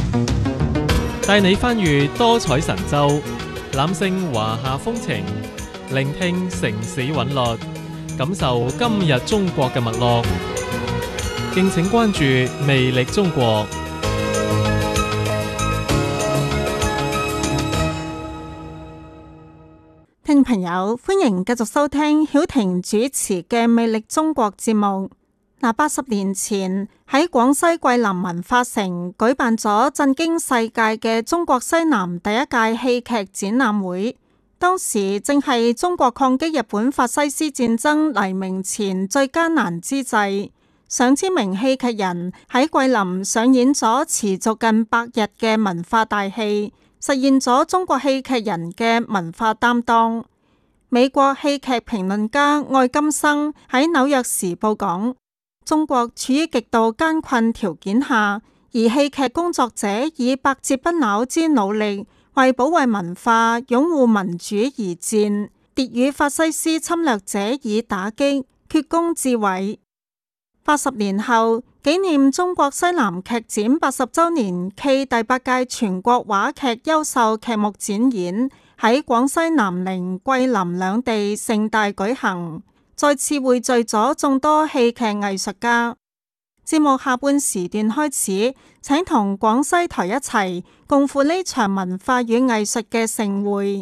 帶你翻閱多彩神州，攬勝華夏風情，聆聽城市韻律，感受今日中國嘅脈絡。敬請關注魅力中國。 聽眾朋友，歡迎繼續收聽曉婷主持嘅《魅力中國》節目。80年前喺廣西桂林文化城舉辦咗震驚世界嘅中國西南第一屆戲劇展覽會，當時正係中國抗擊日本法西斯戰爭黎明前最艱難之際，上千名戲劇人喺桂林上演咗持續近100日嘅文化大戲，實現咗中國戲劇人嘅文化擔當。美國戲劇評論家愛金生喺紐約時報講：中國處於極度艱困條件下，而戲劇工作者以百折不撓之努力為保衛文化、擁護民主而戰，迭與法西斯侵略者以打擊，決功至偉。80年後，紀念中國西南劇展80週年暨第8屆全國話劇優秀劇目展演喺廣西南寧、桂林兩地盛大舉行，再次匯聚咗眾多戲劇藝術家。節目下半時段開始，請同廣西台一齊共赴呢場文化與藝術嘅盛會。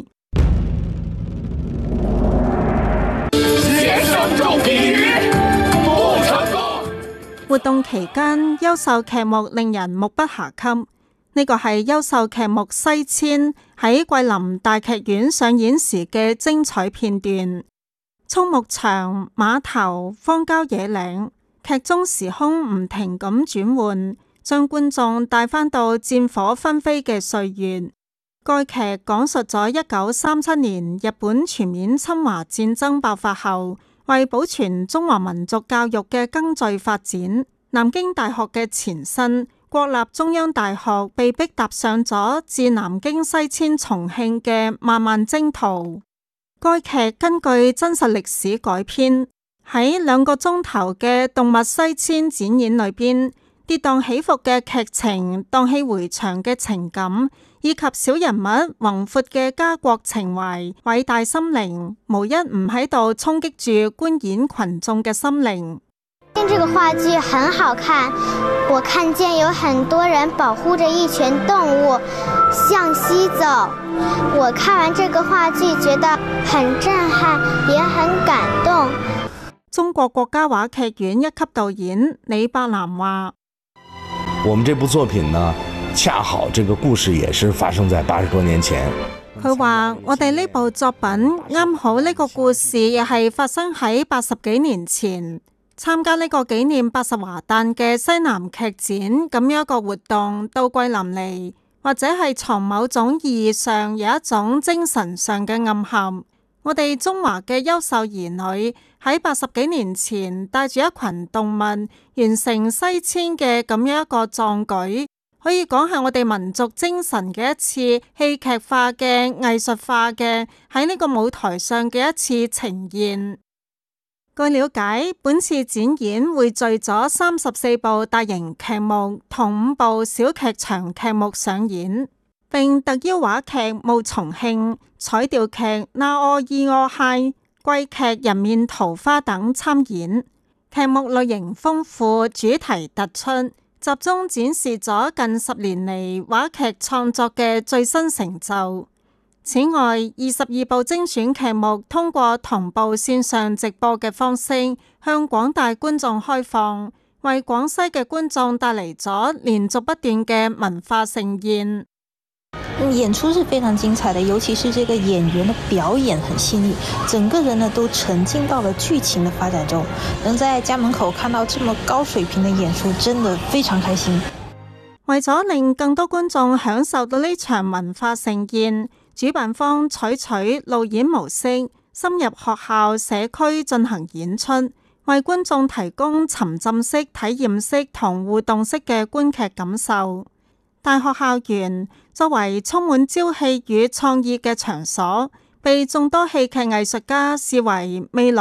活動期間，優秀劇目令人目不暇給。呢個係優秀劇目《西遷》喺桂林大劇院上演時嘅精彩片段。畜牧場、碼頭、荒郊野嶺，劇中時空唔停咁轉換，將觀眾帶返到戰火紛飛嘅歲月。該劇講述咗1937年日本全面侵華戰爭爆發後，為保存中華民族教育嘅庚序發展，南京大學嘅前身國立中央大學被迫踏上咗自南京西遷重慶嘅漫漫征途。該劇根據真實歷史改編，喺2個鐘頭嘅動物西遷展演裏邊，跌宕起伏嘅劇情、蕩氣迴腸嘅情感，以及小人物宏闊嘅家國情懷、偉大心靈，無一唔喺度衝擊住觀演群眾嘅心靈。 這個話劇很好看，我看見有很多人保護着一群動物向西走。我看完這個話劇覺得很震撼，也很感動。 中國國家話劇院一級導演李伯南話： 我們這部作品呢，恰好這個故事也是發生在80多年前。 佢話我哋呢部作品啱好呢個故事亦係發生喺80幾年前。參加呢個紀念80華誕嘅西南劇展咁樣一個活動到桂林嚟，或者係從某種意義上有一種精神上嘅暗含。我哋中華嘅優秀兒女喺80幾年前帶住一群動物完成西遷嘅咁樣一個壯舉，可以講係我哋民族精神嘅一次戲劇化嘅藝術化嘅喺呢個舞台上嘅一次呈現。據了解，本次展演匯聚咗34部大型劇目同5部小劇場劇目上演，並特邀話劇《霧重慶》、彩調劇《那柯伊柯嗨》、桂劇《人面桃花》等參演。劇目類型豐富，主題突出，集中展示咗近10年嚟話劇創作嘅最新成就。此外，22部精選劇目通過同步線上直播嘅方式向廣大觀眾開放，為廣西嘅觀眾帶嚟咗連續不斷嘅文化盛宴。 演出是非常精彩的，尤其是這個演員的表演很細膩，整個人呢都沉浸到了劇情的發展中。能在家門口看到這麼高水平的演出，真的非常開心。 為咗令更多觀眾享受到呢場文化盛宴，主辦方採取路演模式，深入學校、社區進行演出，為觀眾提供沉浸式、體驗式同互動式嘅觀劇感受。大學校園作為充滿朝氣與創意嘅場所，被眾多戲劇藝術家視為未來